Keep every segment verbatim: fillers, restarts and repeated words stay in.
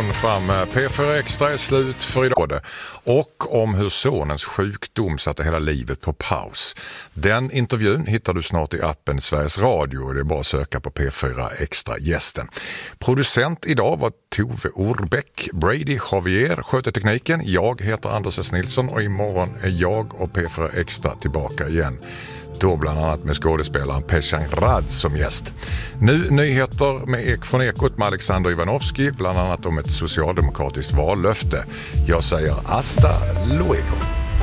hon fram. P fyra Extra är slut för idag. Och om hur sonens sjukdom satte hela livet på paus. Den intervjun hittar du snart i appen Sveriges Radio. Det är bara att söka på P fyra Extra gästen. Producent idag var Tove Orbeck. Brady Javier sköter tekniken. Jag heter Anders S. Nilsson och imorgon är jag och P fyra Extra tillbaka igen. Då bland annat med skådespelaren Peshan Rad som gäst. Nu nyheter med Ek från Ekot med Alexander Ivanovski, bland annat om ett socialdemokratiskt vallöfte. Jag säger hasta luego.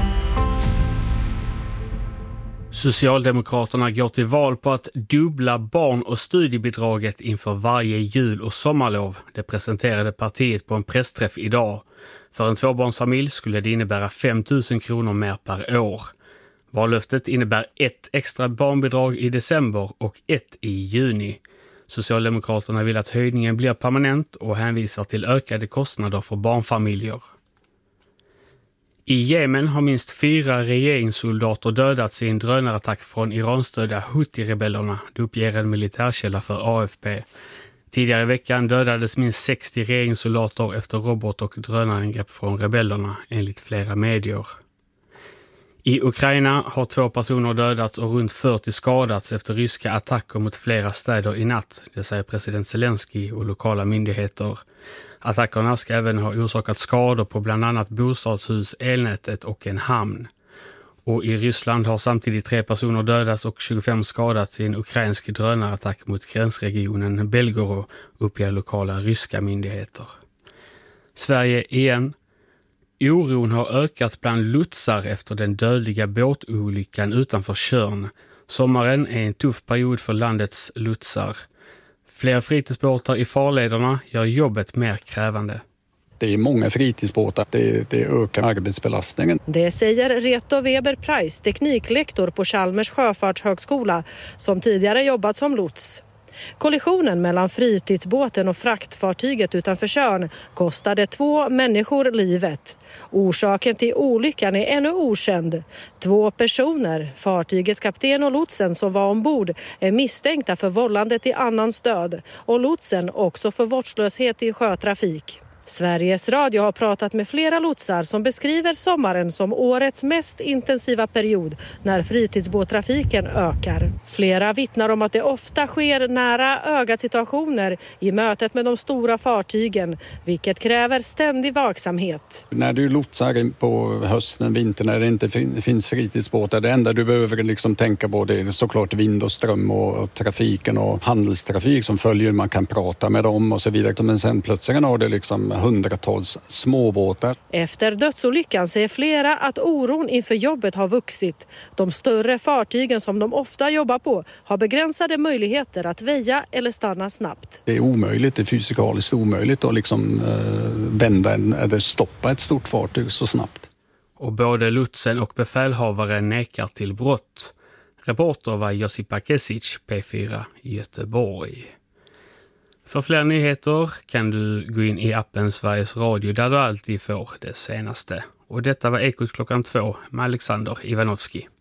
Socialdemokraterna går till val på att dubbla barn- och studiebidraget inför varje jul- och sommarlov. Det presenterade partiet på en pressträff idag. För en tvåbarnsfamilj skulle det innebära fem tusen kronor mer per år. Vallöftet innebär ett extra barnbidrag i december och ett i juni. Socialdemokraterna vill att höjningen blir permanent och hänvisar till ökade kostnader för barnfamiljer. I Jemen har minst fyra regeringssoldater dödats i en drönarattack från Iranstödda Houthi-rebellerna, det uppger en militärkälla för A F P. Tidigare i veckan dödades minst sextio regeringssoldater efter robot- och drönarangrepp från rebellerna, enligt flera medier. I Ukraina har två personer dödats och runt fyrtio skadats efter ryska attacker mot flera städer i natt, det säger president Zelensky och lokala myndigheter. Attackerna ska även ha orsakat skador på bland annat bostadshus, elnätet och en hamn. Och i Ryssland har samtidigt tre personer dödats och tjugofem skadats i en ukrainsk drönarattack mot gränsregionen Belgorod, uppger lokala ryska myndigheter. Sverige igen. Oron har ökat bland lotsar efter den dödliga båtolyckan utanför Tjörn. Sommaren är en tuff period för landets lotsar. Fler fritidsbåtar i farlederna gör jobbet mer krävande. Det är många fritidsbåtar, det, det ökar arbetsbelastningen. Det säger Reto Weber Price, tekniklektor på Chalmers sjöfartshögskola, som tidigare jobbat som lots. Kollisionen mellan fritidsbåten och fraktfartyget utanför Tjörn kostade två människor livet. Orsaken till olyckan är ännu okänd. Två personer, fartygets kapten och lotsen som var ombord, är misstänkta för vållande till annans död och lotsen också för vårdslöshet i sjötrafik. Sveriges Radio har pratat med flera lotsar som beskriver sommaren som årets mest intensiva period när fritidsbåttrafiken ökar. Flera vittnar om att det ofta sker nära ögat situationer i mötet med de stora fartygen, vilket kräver ständig vaksamhet. När du lotsar på hösten, vintern, när det inte finns fritidsbåtar, det enda du behöver liksom tänka på det är såklart vind och ström och trafiken och handelstrafik som följer, man kan prata med dem och så vidare. Men sen plötsligt har det liksom hundratals småbåtar. Efter dödsolyckan säger flera att oron inför jobbet har vuxit. De större fartygen som de ofta jobbar på har begränsade möjligheter att väja eller stanna snabbt. Det är omöjligt, det är fysikaliskt omöjligt att liksom, eh, vända en, eller stoppa ett stort fartyg så snabbt. Och både lotsen och befälhavaren nekar till brott. Reporter var Josipa Kesic, P fyra Göteborg. För fler nyheter kan du gå in i appen Sveriges Radio där du alltid får det senaste. Och detta var Ekot klockan två med Alexander Ivanovski.